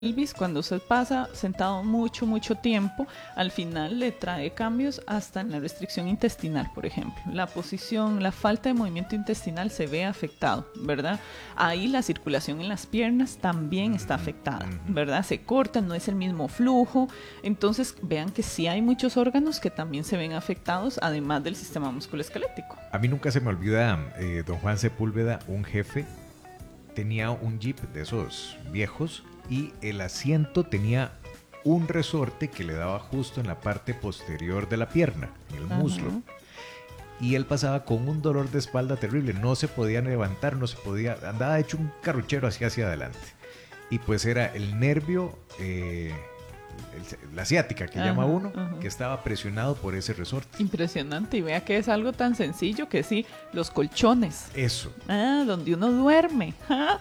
pelvis, cuando usted pasa sentado mucho tiempo, al final le trae cambios hasta en la restricción intestinal, por ejemplo. La posición, la falta de movimiento intestinal se ve afectado, ¿verdad? Ahí la circulación en las piernas también está afectada, ¿verdad? Se corta, no es el mismo flujo. Entonces, vean que sí hay muchos órganos que también se ven afectados, además del sistema musculoesquelético. A mí nunca se me olvida, don Juan Sepúlveda, un jefe tenía un Jeep de esos viejos y el asiento tenía un resorte que le daba justo en la parte posterior de la pierna, en el muslo. Y él pasaba con un dolor de espalda terrible, no se podía levantar, no se podía, andaba hecho un carruchero hacia adelante. Y pues era el nervio, la ciática que llama uno, que estaba presionado por ese resorte. Impresionante, y vea que es algo tan sencillo que sí, los colchones. Eso. Donde uno duerme.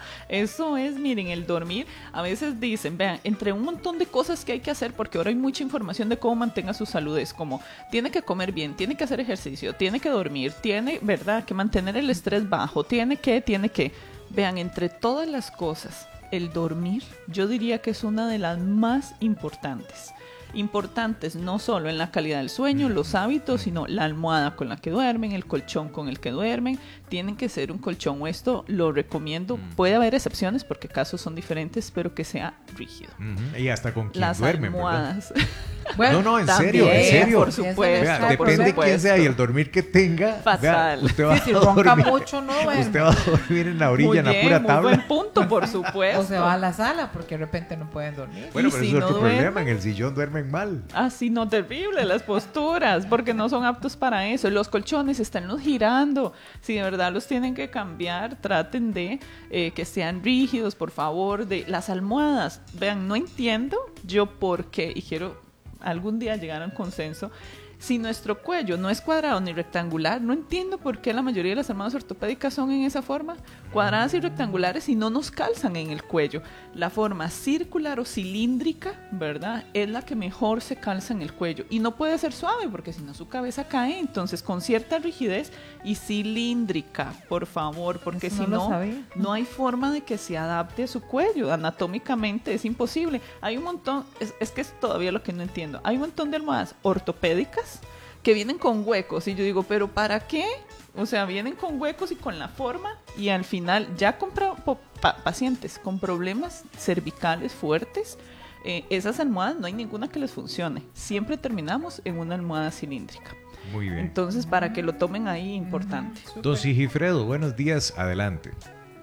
Eso es, miren, el dormir. A veces dicen, vean, entre un montón de cosas que hay que hacer, porque ahora hay mucha información de cómo mantenga su salud, es como, tiene que comer bien, tiene que hacer ejercicio, tiene que dormir, tiene, ¿verdad?, que mantener el estrés bajo, tiene que. Vean, entre todas las cosas, el dormir, yo diría que es una de las más importantes. Importantes no solo en la calidad del sueño, los hábitos, sino la almohada con la que duermen, el colchón con el que duermen. Tienen que ser un colchón, o esto lo recomiendo. Puede haber excepciones porque casos son diferentes, pero que sea rígido. Y hasta con quién las duermen, almohadas. Bueno, no, en también, serio. Por supuesto. Vea, depende de quién sea y el dormir que tenga. Fatal. Vea, usted va si a ronca dormir, mucho, no duerme. usted va a dormir en la orilla, muy en la bien, pura muy tabla. buen punto, por supuesto. O se va a la sala porque de repente no pueden dormir. Bueno, Y pero si eso es no otro duermen, problema. En el sillón duermen mal. Sí, no, terrible las posturas, porque no son aptos para eso. Los colchones están girando. Si de verdad los tienen que cambiar, traten de que sean rígidos, por favor. De las almohadas, vean, no entiendo yo por qué, y quiero algún día llegar a un consenso. Si nuestro cuello no es cuadrado ni rectangular, no entiendo por qué la mayoría de las almohadas ortopédicas son en esa forma, cuadradas y rectangulares, y no nos calzan en el cuello. La forma circular o cilíndrica, ¿verdad?, es la que mejor se calza en el cuello. Y no puede ser suave, porque si no su cabeza cae. Entonces, con cierta rigidez y cilíndrica, por favor, porque Eso si no hay forma de que se adapte a su cuello. Anatómicamente es imposible. Hay un montón, es que es todavía lo que no entiendo. Hay un montón de almohadas ortopédicas que vienen con huecos, y yo digo, ¿pero para qué? O sea, vienen con huecos y con la forma, y al final ya compro pacientes con problemas cervicales fuertes. Esas almohadas no hay ninguna que les funcione. Siempre terminamos en una almohada cilíndrica. Muy bien. Entonces, para que lo tomen ahí, importante. Don Sigifredo, buenos días, adelante.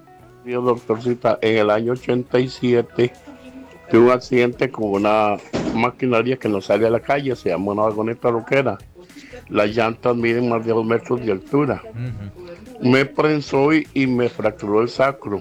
Yo, doctorcita, en el año 87 tuve un accidente con una maquinaria que nos sale a la calle, se llama una vagoneta roquera. Las llantas miden más de 2 metros de altura. Me prensó y me fracturó el sacro.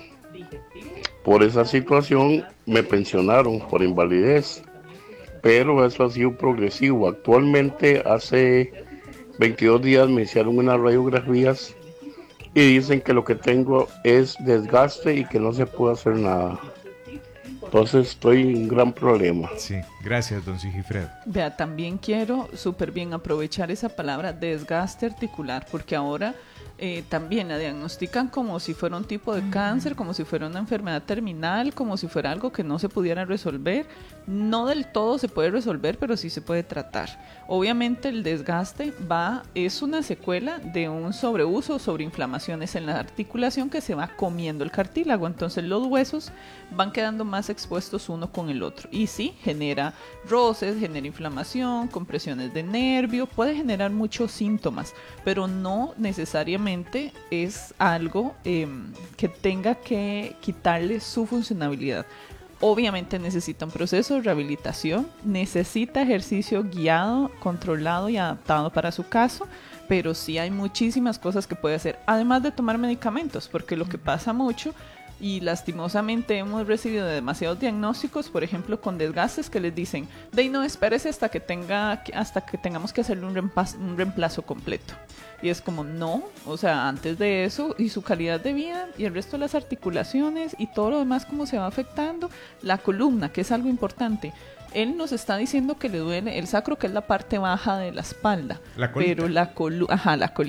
Por esa situación me pensionaron por invalidez, pero eso ha sido progresivo. Actualmente, hace 22 días me hicieron unas radiografías y dicen que lo que tengo es desgaste y que no se puede hacer nada. Entonces estoy en un gran problema. Sí, gracias, don Sigifredo. Vea, también quiero súper bien aprovechar esa palabra desgaste articular, porque ahora también la diagnostican como si fuera un tipo de cáncer, como si fuera una enfermedad terminal, como si fuera algo que no se pudiera resolver. No del todo se puede resolver, pero sí se puede tratar. Obviamente el desgaste es una secuela de un sobreuso o sobreinflamaciones en la articulación que se va comiendo el cartílago. Entonces los huesos van quedando más expuestos uno con el otro. Y sí, genera roces, genera inflamación, compresiones de nervio, puede generar muchos síntomas, pero no necesariamente es algo que tenga que quitarle su funcionalidad. Obviamente necesita un proceso de rehabilitación, necesita ejercicio guiado, controlado y adaptado para su caso, pero sí hay muchísimas cosas que puede hacer, además de tomar medicamentos, porque lo que pasa mucho, y lastimosamente hemos recibido demasiados diagnósticos, por ejemplo, con desgastes que les dicen, no, espérese hasta que tengamos que hacerle un reemplazo completo. Y es como, no, o sea, antes de eso, y su calidad de vida, y el resto de las articulaciones, y todo lo demás, cómo se va afectando, la columna, que es algo importante. Él nos está diciendo que le duele el sacro, que es la parte baja de la espalda. La colita. Pero la colita.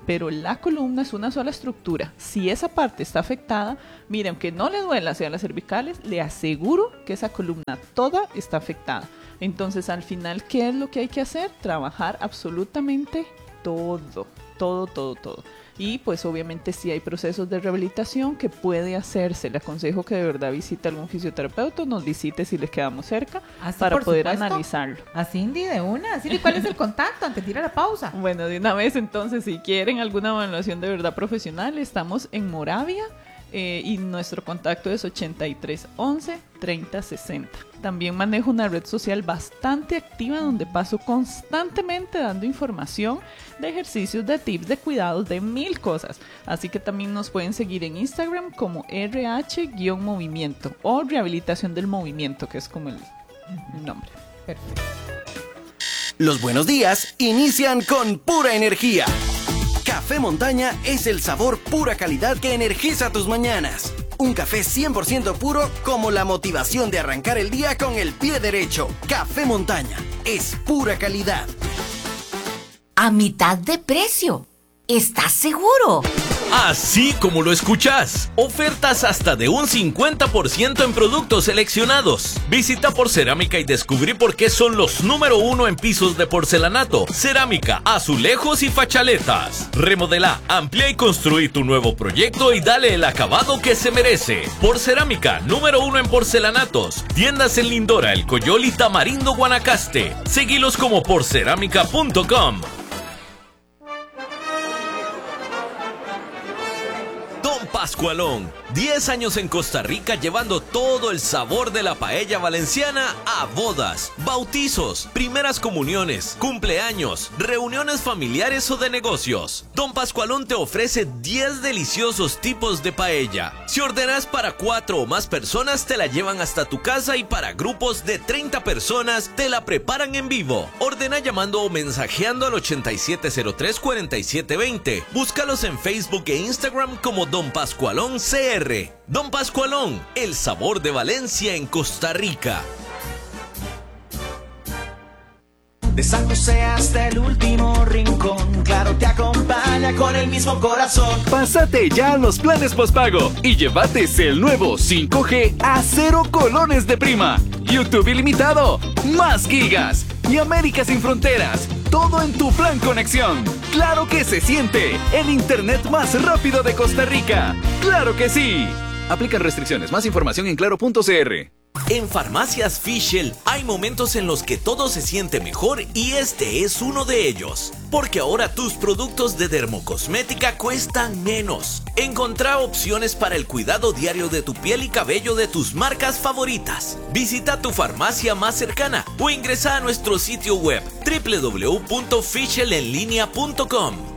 pero la columna es una sola estructura. Si esa parte está afectada, mire, aunque no le duela hacia las cervicales, le aseguro que esa columna toda está afectada. Entonces, al final, ¿qué es lo que hay que hacer? Trabajar absolutamente todo. Y pues obviamente sí hay procesos de rehabilitación que puede hacerse. Le aconsejo que de verdad visite a algún fisioterapeuta, nos visite si le quedamos cerca, para poder analizarlo. A Cindy de una. Cindy, ¿cuál es el contacto antes de ir a la pausa? Bueno, de una vez entonces, si quieren alguna evaluación de verdad profesional, estamos en Moravia. Y nuestro contacto es 8311-3060. También manejo una red social bastante activa donde paso constantemente dando información de ejercicios, de tips, de cuidados, de 1000 cosas. Así que también nos pueden seguir en Instagram como RH-movimiento o rehabilitación del movimiento, que es como el nombre. Perfecto. Los buenos días inician con pura energía. Café Montaña es el sabor pura calidad que energiza tus mañanas. Un café 100% puro como la motivación de arrancar el día con el pie derecho. Café Montaña es pura calidad. A mitad de precio. ¿Estás seguro? Así como lo escuchás. Ofertas hasta de un 50% en productos seleccionados. Visita Porcerámica y descubrí por qué son los número 1 en pisos de porcelanato, cerámica, azulejos y fachaletas. Remodelá, amplía y construí tu nuevo proyecto y dale el acabado que se merece. Porcerámica, número 1 en porcelanatos. Tiendas en Lindora, El Coyol y Tamarindo, Guanacaste. Seguilos como porcerámica.com. Don Pascualón, 10 años en Costa Rica llevando todo el sabor de la paella valenciana a bodas, bautizos, primeras comuniones, cumpleaños, reuniones familiares o de negocios. Don Pascualón te ofrece 10 deliciosos tipos de paella. Si ordenas para 4 o más personas, te la llevan hasta tu casa y para grupos de 30 personas, te la preparan en vivo. Ordena llamando o mensajeando al 8703-4720. Búscalos en Facebook e Instagram como Don Pascualón CR. Don Pascualón, el sabor de Valencia en Costa Rica. De San José hasta el último rincón, Claro te acompaña con el mismo corazón. Pásate ya a los planes postpago y llévate el nuevo 5G a 0 colones de prima. YouTube ilimitado, más gigas y América sin fronteras. Todo en tu plan conexión. ¡Claro que se siente! El internet más rápido de Costa Rica. ¡Claro que sí! Aplican restricciones. Más información en claro.cr. En Farmacias Fischl hay momentos en los que todo se siente mejor y este es uno de ellos. Porque ahora tus productos de dermocosmética cuestan menos. Encontrá opciones para el cuidado diario de tu piel y cabello de tus marcas favoritas. Visita tu farmacia más cercana o ingresa a nuestro sitio web www.fischlenlinea.com.